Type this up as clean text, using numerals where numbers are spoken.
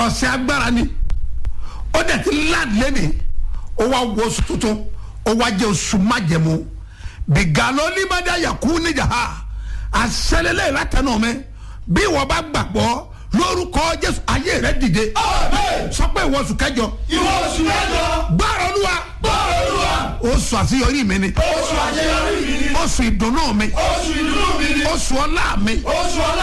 ọ̀sẹ̀ agbára ni ó dẹ̀ ti láàdì lẹ́nìí ó wá wọ oṣù tuntun ó wá jẹ́ oṣù májẹ̀mú bìgàlọ́ onímọ̀dé àyàkú níjà ha àṣẹlélẹ̀ látẹnu mi bí wọ́n bá gbàgbọ́ lórúkọ Jésù ayé rẹ dìde. sọ pé ìwọ oṣù kẹjọ. ìwọ oṣù kẹjọ. gbọ́rọ̀ Olúwa. gbọ́rọ̀ Olúwa. oṣù àṣeyọrí mi ni. oṣù àṣeyọrí mi ni. oṣù ìdùnnú mi. oṣù ìdùnnú mi ni. oṣù ọlá mi. oṣù ọlá.